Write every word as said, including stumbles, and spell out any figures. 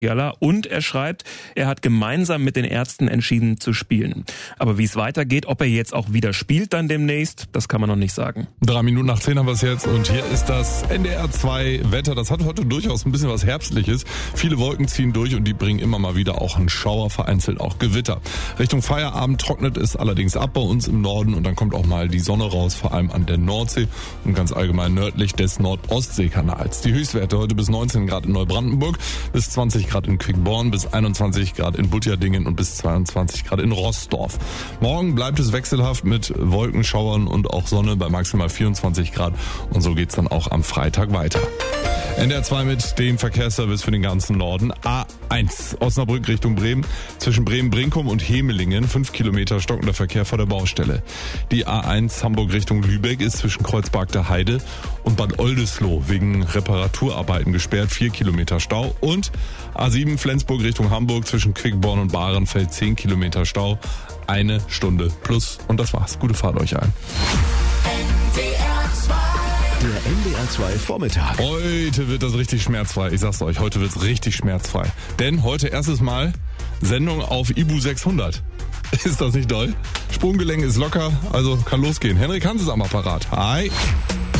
Musiala. Und er schreibt, er hat gemeinsam mit den Ärzten entschieden zu spielen. Aber wie es weitergeht, ob er jetzt auch wieder spielt dann demnächst, das kann man noch nicht sagen. Drei Minuten nach zehn haben wir es jetzt und hier ist das N D R zwei Wetter. Das hat heute durchaus ein bisschen was Herbstliches. Viele Wolken ziehen durch und die bringen immer mal wieder auch einen Schauer, vereinzelt auch Gewitter. Richtung Feierabend trocknet es allerdings ab bei uns im Norden und dann kommt auch mal die Sonne raus, vor allem an der Nordsee und ganz allgemein nördlich des Nordostseekanals. Die Höchstwerte heute bis neunzehn Grad in Neubrandenburg, bis zwanzig Grad in Quickborn, bis einundzwanzig Grad in Butjadingen und bis zweiundzwanzig Grad in Rossdorf. Morgen bleibt es wechselhaft mit Wolkenschauern und auch Sonne bei maximal vierundzwanzig Grad und so geht's dann auch am Freitag weiter. N D R zwei mit dem Verkehrsservice für den ganzen Norden. A eins Osnabrück Richtung Bremen. Zwischen Bremen-Brinkum und Hemelingen fünf Kilometer stockender Verkehr vor der Baustelle. Die A eins Hamburg Richtung Lübeck ist zwischen Kreuzberg der Heide und Bad Oldesloe wegen Reparaturarbeiten gesperrt. vier Kilometer Stau. Und A sieben Flensburg Richtung Hamburg zwischen Quickborn und Bahrenfeld zehn Kilometer Stau. Eine Stunde plus. Und das war's. Gute Fahrt euch allen. Der N D R zwei Vormittag. Heute wird das richtig schmerzfrei. Ich sag's euch, heute wird's richtig schmerzfrei. Denn heute erstes Mal Sendung auf Ibu sechshundert. Ist das nicht doll? Sprunggelenk ist locker, also kann losgehen. Henrik Hans ist am Apparat. Hi.